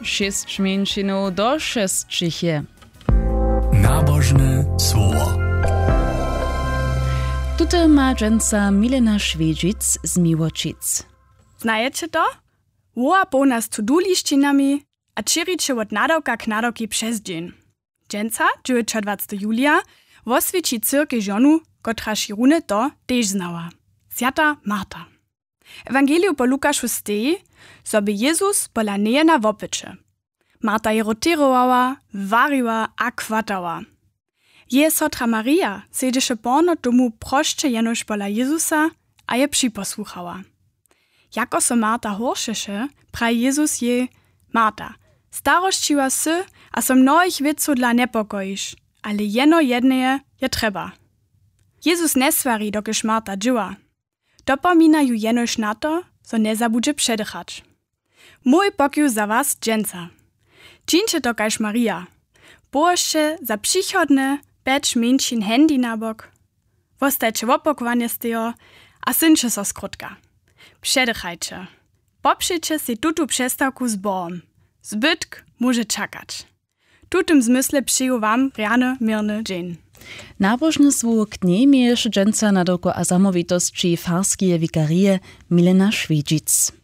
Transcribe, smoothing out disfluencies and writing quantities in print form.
6 mieńczynów do 6 je. Nabożne słowo. Tutaj ma dżęca Milena Šveđic z Miłočic. Znajecie to? Woła pełna z to-do-lištinami a čiriče od nadawka k nadawki przez dzień. Dżęca, 29. julia, oswieci cyrkę żonu, kotra širune to też znała. Zjata Marta. Ewangeliu po Lukaszu steji, sobie Jezus pola nejena wopycze. Marta je rotirowała, wariła a kwatała. Je sotra Maria siedziše porno domu prošće jenož pola Jezusa a je připosłuchała. Jako so Marta horšeše, praje Jezus je: Marta, starošćiła sy a so mnohich věców dla nepokojiš, ale jeno jedneje je treba. Jezus ne svari, dokiž Marta džiwa. Dopomina ju jenož na to, so ne zabudže předychać. Mój pokój za was, dżęca. Čińcie to kaž Maria. Położcie za przychodne 5 mieńczyn handy na bok. Wostajcie w opakowaniu z tego, a syncie so skrótka. Przedychajcie. Poprzecie si tutu przestawku z Bohom. Zbytk może czekać. W tym zmysle przyjął wam rany, mirny dzień. Nabożne słowo k niej miejesz dżęca na doko a zamowitości farskie wikarie Milena Šveđic.